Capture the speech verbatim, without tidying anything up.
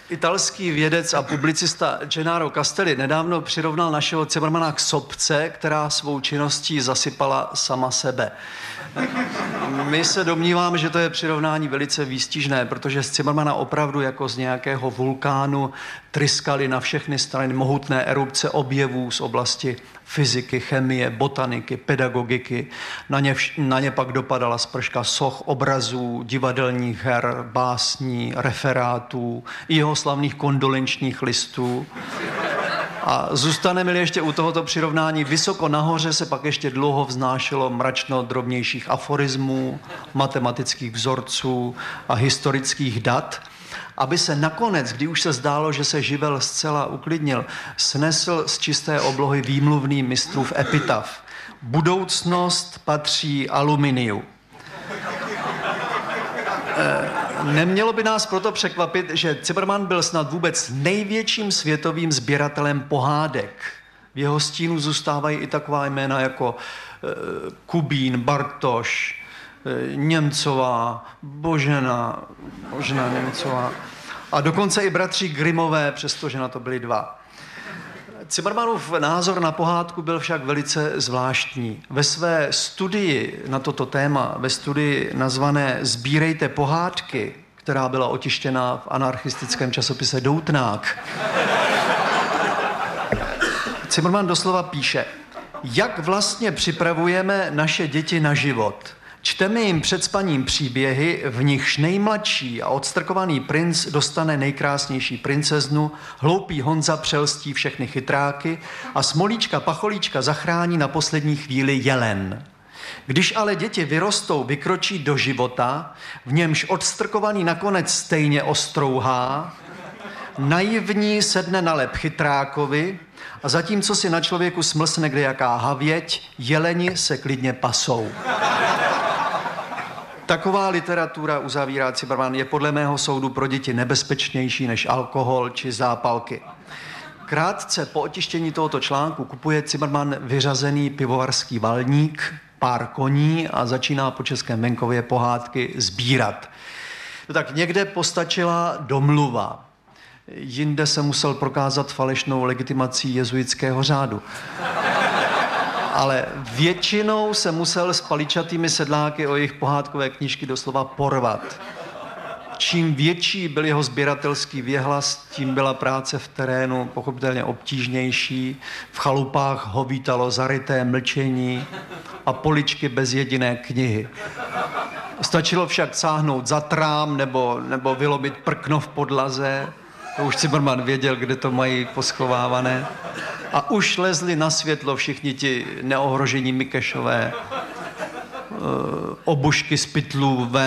Italský vědec a publicista Gennaro Castelli nedávno přirovnal našeho Cimrmana k sopce, která svou činností zasypala sama sebe. My se domníváme, že to je přirovnání velice výstižné, protože z Cimrmana opravdu jako z nějakého vulkánu tryskaly na všechny strany mohutné erupce objevů z oblasti fyziky, chemie, botaniky, pedagogiky. Na ně, vš- na ně pak dopadala sprška soch, obrazů, divadelních her, básní, referátů, i jeho slavných kondolenčních listů. A zůstaneme-li ještě u tohoto přirovnání, vysoko nahoře se pak ještě dlouho vznášelo mračno drobnějších aforismů, matematických vzorců a historických dat, aby se nakonec, kdy už se zdálo, že se živel zcela uklidnil, snesl z čisté oblohy výmluvný mistrův epitaf. Budoucnost patří aluminiu. Nemělo by nás proto překvapit, že Cimrman byl snad vůbec největším světovým sběratelem pohádek. V jeho stínu zůstávají i taková jména jako e, Kubín, Bartoš, e, Němcová, Božena, Božena Němcová a dokonce i bratři Grimmové, přestože na to byli dva. Cimrmanův názor na pohádku byl však velice zvláštní. Ve své studii na toto téma, ve studii nazvané Sbírejte pohádky, která byla otištěna v anarchistickém časopise Doutnák, Cimrman doslova píše: jak vlastně připravujeme naše děti na život? Čteme jim před spaním příběhy, v nichž nejmladší a odstrkovaný princ dostane nejkrásnější princeznu, hloupý Honza přelstí všechny chytráky a smolíčka pacholíčka zachrání na poslední chvíli jelen. Když ale děti vyrostou, vykročí do života, v němž odstrkovaný nakonec stejně ostrouhá, naivní sedne na lep chytrákovi a zatímco si na člověku smlsne kdejaká havěť, jeleni se klidně pasou. Taková literatura, uzavírá Cimrman, je podle mého soudu pro děti nebezpečnější než alkohol či zápalky. Krátce po otištění tohoto článku kupuje Cimrman vyřazený pivovarský valník, pár koní a začíná po českém venkově pohádky sbírat. No tak někde postačila domluva. Jinde se musel prokázat falešnou legitimací jezuitského řádu. Ale většinou se musel s paličatými sedláky o jejich pohádkové knížky doslova porvat. Čím větší byl jeho sběratelský věhlas, tím byla práce v terénu pochopitelně obtížnější. V chalupách ho vítalo zaryté mlčení a poličky bez jediné knihy. Stačilo však sáhnout za trám nebo, nebo vylobit prkno v podlaze. To už Cimrman věděl, kde to mají poschovávané. A už lezli na světlo všichni ti neohrožení Mikešové, obušky z pytlů ven.